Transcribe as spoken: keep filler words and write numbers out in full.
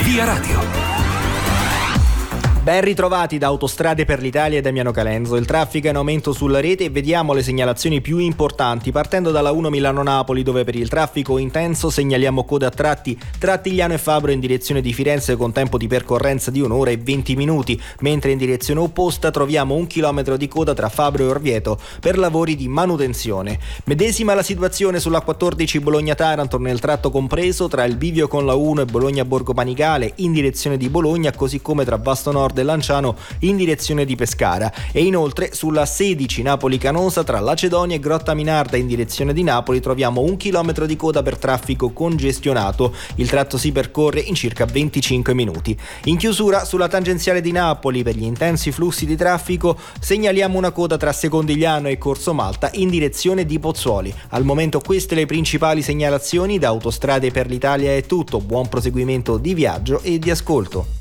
Via Radio. Ben ritrovati da Autostrade per l'Italia e Damiano Calenzo. Il traffico è in aumento sulla rete e vediamo le segnalazioni più importanti, partendo dalla uno Milano-Napoli, dove per il traffico intenso segnaliamo code a tratti tra Attigliano e Fabro in direzione di Firenze con tempo di percorrenza di un'ora e venti minuti, mentre in direzione opposta troviamo un chilometro di coda tra Fabro e Orvieto per lavori di manutenzione. Medesima la situazione sulla quattordici Bologna-Taranto nel tratto compreso tra il bivio con la uno e Bologna-Borgo Panigale in direzione di Bologna, così come tra Vasto Nord e Lanciano in direzione di Pescara, e inoltre sulla sedici Napoli-Canosa tra Lacedonia e Grotta Minarda in direzione di Napoli troviamo un chilometro di coda per traffico congestionato. Il tratto si percorre in circa venticinque minuti. In chiusura sulla tangenziale di Napoli per gli intensi flussi di traffico segnaliamo una coda tra Secondigliano e Corso Malta in direzione di Pozzuoli. Al momento queste le principali segnalazioni. Da Autostrade per l'Italia è tutto, buon proseguimento di viaggio e di ascolto.